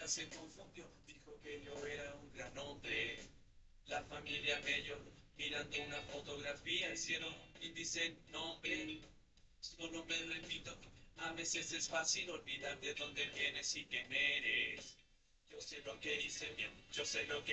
una se confundió, dijo que yo era un gran hombre. La familia Bello, mirando una fotografía, hicieron y dicen nombre. Solo me repito, a veces es fácil olvidar de dónde vienes y quién eres. Yo sé lo que hice bien, yo sé lo que